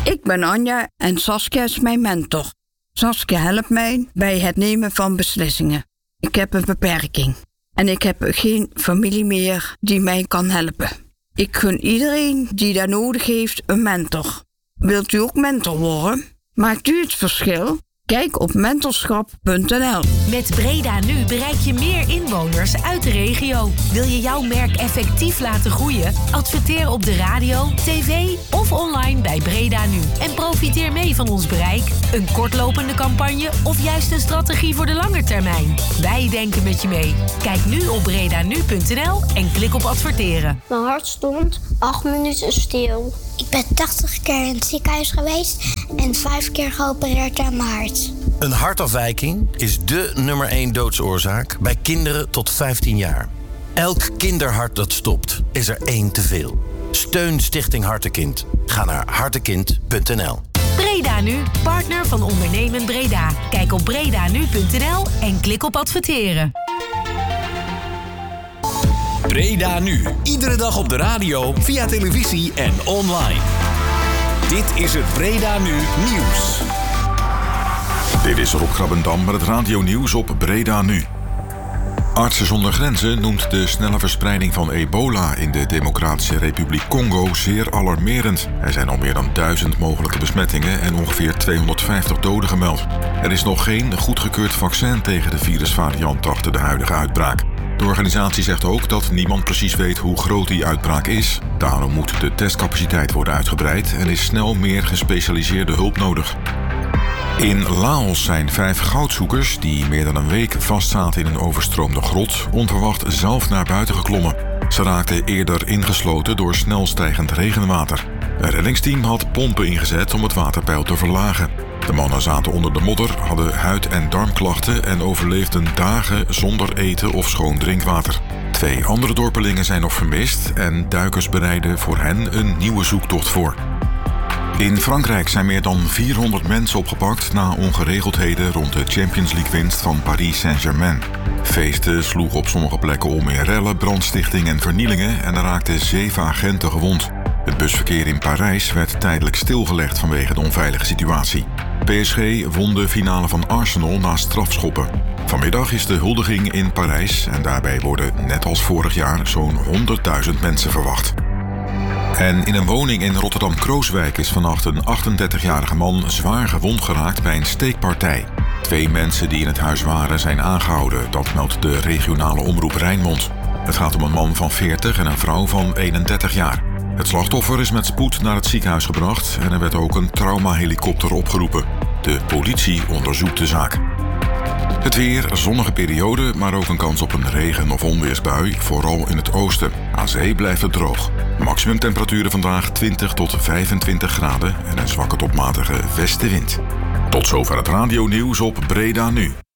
Ik ben Anja en Saskia is mijn mentor. Saskia helpt mij bij het nemen van beslissingen. Ik heb een beperking en ik heb geen familie meer die mij kan helpen. Ik gun iedereen die dat nodig heeft een mentor. Wilt u ook mentor worden? Maakt u het verschil? Kijk op mentorschap.nl. Met Breda Nu bereik je meer inwoners uit de regio. Wil je jouw merk effectief laten groeien? Adverteer op de radio, tv of online bij Breda Nu. En profiteer mee van ons bereik. Een kortlopende campagne of juist een strategie voor de lange termijn. Wij denken met je mee. Kijk nu op bredanu.nl en klik op adverteren. Mijn hart stond 8 minuten stil. Ik ben 80 keer in het ziekenhuis geweest en 5 keer geopereerd aan mijn hart. Een hartafwijking is dé nummer 1 doodsoorzaak bij kinderen tot 15 jaar. Elk kinderhart dat stopt, is er 1 te veel. Steun Stichting Hartekind. Ga naar hartekind.nl. Breda Nu, partner van Ondernemen Breda. Kijk op bredanu.nl en klik op adverteren. Breda Nu. Iedere dag op de radio, via televisie en online. Dit is het Breda Nu Nieuws. Dit is Rob Grabbendam met het radionieuws op Breda Nu. Artsen zonder Grenzen noemt de snelle verspreiding van ebola in de Democratische Republiek Congo zeer alarmerend. Er zijn al meer dan 1000 mogelijke besmettingen en ongeveer 250 doden gemeld. Er is nog geen goedgekeurd vaccin tegen de virusvariant achter de huidige uitbraak. De organisatie zegt ook dat niemand precies weet hoe groot die uitbraak is. Daarom moet de testcapaciteit worden uitgebreid en is snel meer gespecialiseerde hulp nodig. In Laos zijn 5 goudzoekers die meer dan een week vastzaten in een overstroomde grot onverwacht zelf naar buiten geklommen. Ze raakten eerder ingesloten door snel stijgend regenwater. Een reddingsteam had pompen ingezet om het waterpeil te verlagen. De mannen zaten onder de modder, hadden huid- en darmklachten en overleefden dagen zonder eten of schoon drinkwater. 2 andere dorpelingen zijn nog vermist en duikers bereiden voor hen een nieuwe zoektocht voor. In Frankrijk zijn meer dan 400 mensen opgepakt na ongeregeldheden rond de Champions League-winst van Paris Saint-Germain. Feesten sloegen op sommige plekken om in rellen, brandstichting en vernielingen en er raakten 7 agenten gewond. Het busverkeer in Parijs werd tijdelijk stilgelegd vanwege de onveilige situatie. PSG won de finale van Arsenal na strafschoppen. Vanmiddag is de huldiging in Parijs en daarbij worden, net als vorig jaar, zo'n 100.000 mensen verwacht. En in een woning in Rotterdam-Krooswijk is vannacht een 38-jarige man zwaar gewond geraakt bij een steekpartij. 2 mensen die in het huis waren zijn aangehouden, dat meldt de regionale omroep Rijnmond. Het gaat om een man van 40 en een vrouw van 31 jaar. Het slachtoffer is met spoed naar het ziekenhuis gebracht en er werd ook een traumahelikopter opgeroepen. De politie onderzoekt de zaak. Het weer, zonnige periode, maar ook een kans op een regen- of onweersbui, vooral in het oosten. Aan zee blijft het droog. Maximumtemperaturen vandaag 20 tot 25 graden en een zwakke tot matige westenwind. Tot zover het radionieuws op Breda Nu.